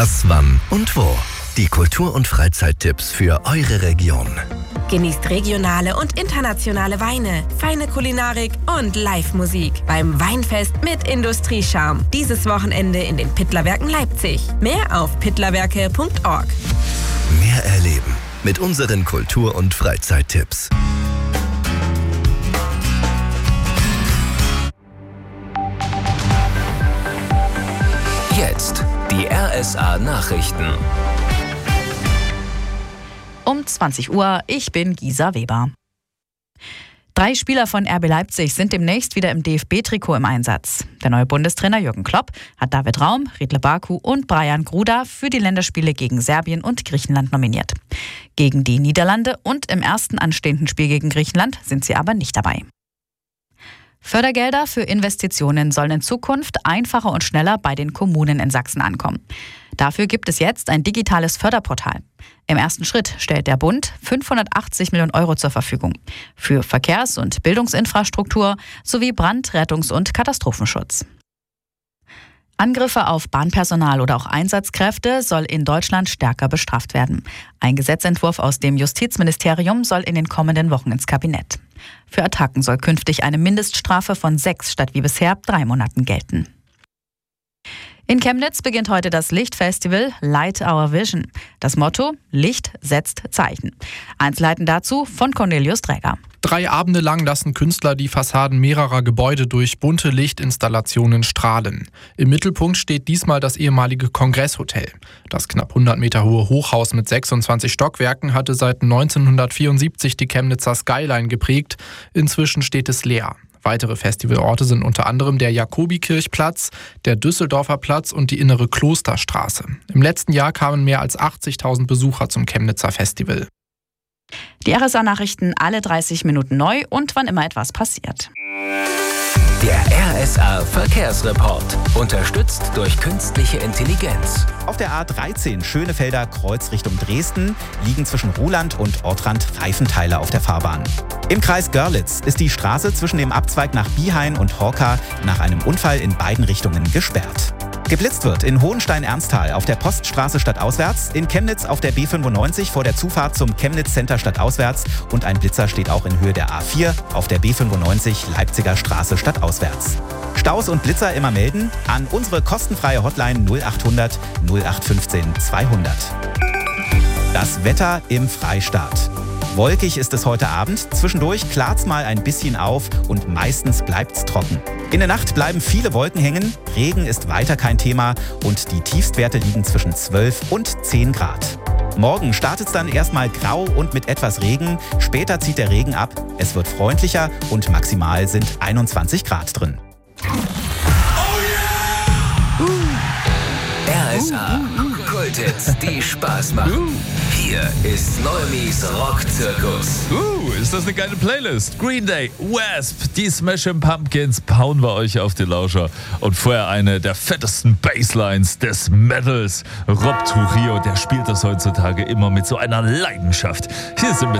Was, wann und wo. Die Kultur- und Freizeittipps für eure Region. Genießt regionale und internationale Weine, feine Kulinarik und Live-Musik beim Weinfest mit Industriescharm. Dieses Wochenende in den Pittlerwerken Leipzig. Mehr auf pittlerwerke.org. Mehr erleben mit unseren Kultur- und Freizeittipps. Jetzt die RSA-Nachrichten. Um 20 Uhr, ich bin Gisa Weber. 3 Spieler von RB Leipzig sind demnächst wieder im DFB-Trikot im Einsatz. Der neue Bundestrainer Jürgen Klopp hat David Raum, Riedle Baku und Brian Gruda für die Länderspiele gegen Serbien und Griechenland nominiert. Gegen die Niederlande und im ersten anstehenden Spiel gegen Griechenland sind sie aber nicht dabei. Fördergelder für Investitionen sollen in Zukunft einfacher und schneller bei den Kommunen in Sachsen ankommen. Dafür gibt es jetzt ein digitales Förderportal. Im ersten Schritt stellt der Bund 580 Millionen Euro zur Verfügung für Verkehrs- und Bildungsinfrastruktur sowie Brand-, Rettungs- und Katastrophenschutz. Angriffe auf Bahnpersonal oder auch Einsatzkräfte soll in Deutschland stärker bestraft werden. Ein Gesetzentwurf aus dem Justizministerium soll in den kommenden Wochen ins Kabinett. Für Attacken soll künftig eine Mindeststrafe von 6 statt wie bisher 3 Monaten gelten. In Chemnitz beginnt heute das Lichtfestival Light Our Vision. Das Motto: Licht setzt Zeichen. Einzelheiten dazu von Cornelius Dräger. 3 Abende lang lassen Künstler die Fassaden mehrerer Gebäude durch bunte Lichtinstallationen strahlen. Im Mittelpunkt steht diesmal das ehemalige Kongresshotel. Das knapp 100 Meter hohe Hochhaus mit 26 Stockwerken hatte seit 1974 die Chemnitzer Skyline geprägt. Inzwischen steht es leer. Weitere Festivalorte sind unter anderem der Jakobikirchplatz, der Düsseldorfer Platz und die innere Klosterstraße. Im letzten Jahr kamen mehr als 80.000 Besucher zum Chemnitzer Festival. Die RSA-Nachrichten alle 30 Minuten neu und wann immer etwas passiert. Der RSA-Verkehrsreport. Unterstützt durch künstliche Intelligenz. Auf der A13 Schönefelder Kreuz Richtung Dresden liegen zwischen Ruhland und Ortrand Pfeifenteile auf der Fahrbahn. Im Kreis Görlitz ist die Straße zwischen dem Abzweig nach Biehain und Horka nach einem Unfall in beiden Richtungen gesperrt. Geblitzt wird in Hohenstein-Ernsthal auf der Poststraße stadtauswärts, in Chemnitz auf der B95 vor der Zufahrt zum Chemnitz Center stadtauswärts und ein Blitzer steht auch in Höhe der A4 auf der B95 Leipziger Straße stadtauswärts. Staus und Blitzer immer melden an unsere kostenfreie Hotline 0800 0815 200. Das Wetter im Freistaat. Wolkig ist es heute Abend, zwischendurch klart's mal ein bisschen auf und meistens bleibt's trocken. In der Nacht bleiben viele Wolken hängen, Regen ist weiter kein Thema und die Tiefstwerte liegen zwischen 12 und 10 Grad. Morgen startet's dann erstmal grau und mit etwas Regen, später zieht der Regen ab, es wird freundlicher und maximal sind 21 Grad drin. RSA Kulthits, die Spaß machen. Hier ist Neumis Rockzirkus. Ist das eine geile Playlist? Green Day, Wasp, die Smashing Pumpkins hauen wir euch auf die Lauscher. Und vorher eine der fettesten Basslines des Metals. Rob Trujillo, der spielt das heutzutage immer mit so einer Leidenschaft. Hier sind wir